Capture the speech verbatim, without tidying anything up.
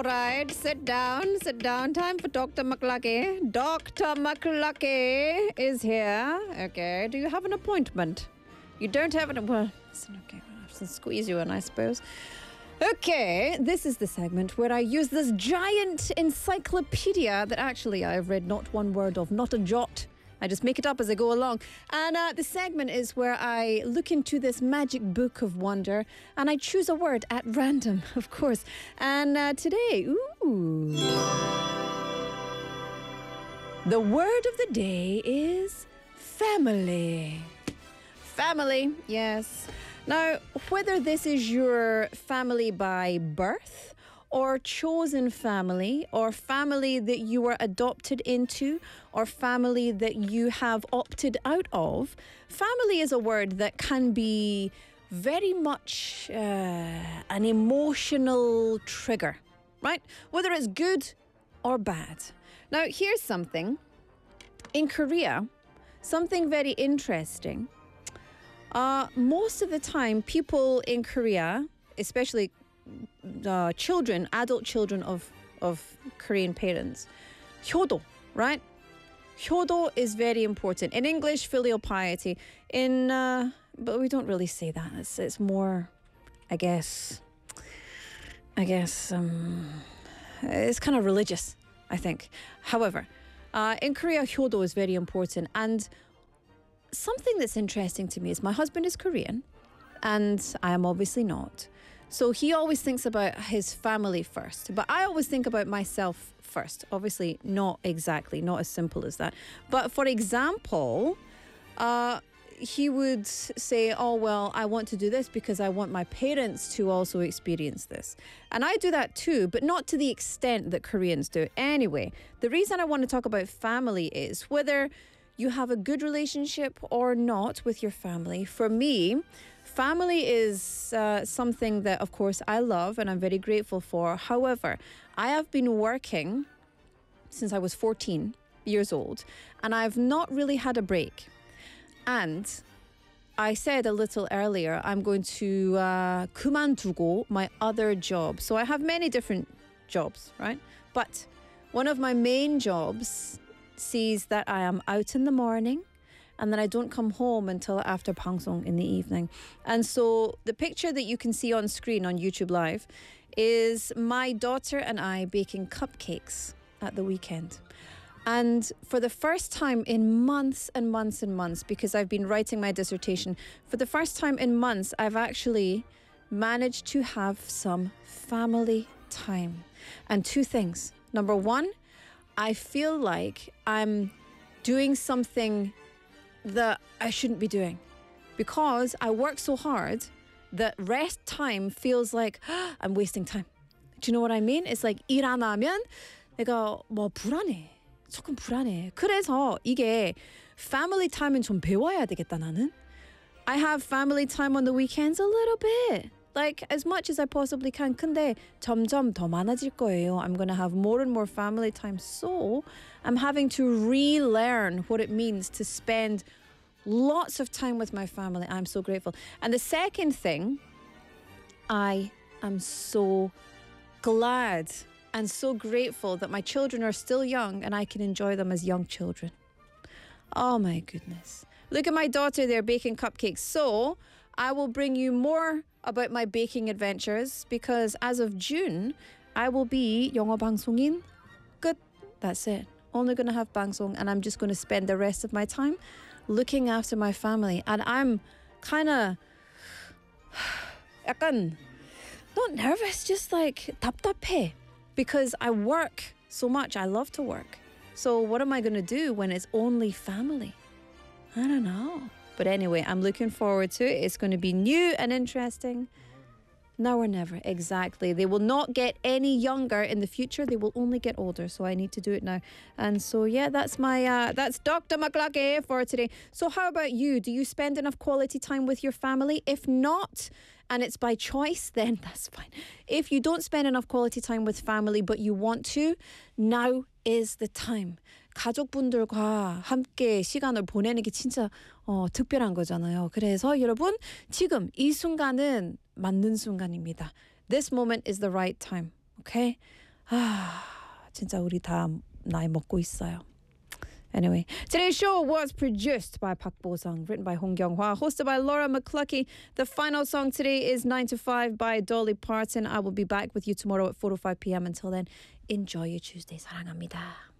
all right. Sit down, sit down. Time for Doctor McLucky. Doctor McLucky is here. Okay. Do you have an appointment? You don't have an well, listen, okay, I'll have to squeeze you in, I suppose. Okay, this is the segment where I use this giant encyclopedia that actually I've read not one word of, not a jot. I just make it up as I go along. And uh, the segment is where I look into this magic book of wonder and I choose a word at random, of course. And uh, today, ooh. The word of the day is family. Family, yes. Now, whether this is your family by birth or chosen family or family that you were adopted into or family that you have opted out of, family is a word that can be very much uh, an emotional trigger, right? Whether it's good or bad. Now, here's something. In Korea, something very interesting. Uh, most of the time, people in Korea, especially uh, children, adult children of, of Korean parents, 효도, right? 효도 is very important. In English, filial piety. In uh, but we don't really say that. It's it's more, I guess, I guess um, it's kind of religious, I think. However, uh, in Korea, 효도 is very important. And something that's interesting to me is my husband is Korean and I am obviously not. So he always thinks about his family first. But I always think about myself first. Obviously, not exactly, not as simple as that. But for example, uh, he would say, oh, well, I want to do this because I want my parents to also experience this. And I do that too, but not to the extent that Koreans do. Anyway, the reason I want to talk about family is whether you have a good relationship or not with your family. For me, family is uh, something that, of course, I love and I'm very grateful for. However, I have been working since I was fourteen years old and I've not really had a break. And I said a little earlier, I'm going to uh, 그만두고 my other job. So I have many different jobs, right? But one of my main jobs sees that I am out in the morning and then I don't come home until after 방송 in the evening. And so the picture that you can see on screen on YouTube Live is my daughter and I baking cupcakes at the weekend. And for the first time in months and months and months, because I've been writing my dissertation, for the first time in months, I've actually managed to have some family time. And two things. Number one, I feel like I'm doing something that I shouldn't be doing because I work so hard that rest time feels like oh, I'm wasting time. Do you know what I mean? It's like 일 안 하면 내가 뭐 불안해. 조금 불안해. 그래서 이게 family time은 좀 배워야 되겠다 나는. I have family time on the weekends a little bit. Like, as much as I possibly can. 근데 점점 더 많아질 거예요. I'm going to have more and more family time. So, I'm having to relearn what it means to spend lots of time with my family. I'm so grateful. And the second thing, I am so glad and so grateful that my children are still young and I can enjoy them as young children. Oh my goodness. Look at my daughter there baking cupcakes. So, I will bring you more about my baking adventures because as of June, I will be 영어 방송인 끝. That's it. Only going to have 방송 and I'm just going to spend the rest of my time looking after my family. And I'm kind of 약간 not nervous, just like 답답해 because I work so much. I love to work. So what am I going to do when it's only family? I don't know. But anyway, I'm looking forward to it. It's going to be new and interesting. Now or never, exactly. They will not get any younger in the future. They will only get older. So I need to do it now. And so, yeah, that's my, uh, that's Doctor McLucky for today. So how about you? Do you spend enough quality time with your family? If not, and it's by choice, then that's fine. If you don't spend enough quality time with family, but you want to, now is the time. 가족분들과 함께 시간을 보내는 게 진짜 어, 특별한 거잖아요. 그래서 여러분, 지금 이 순간은 맞는 순간입니다. This moment is the right time. Okay? 아, 진짜 우리 다 나이 먹고 있어요. Anyway, today's show was produced by Park Bo-sung, written by Hong Kyung-hwa, hosted by Laura McCluckey. The final song today is nine to five by Dolly Parton. I will be back with you tomorrow at four oh five p.m. Until then, enjoy your Tuesday. 사랑합니다.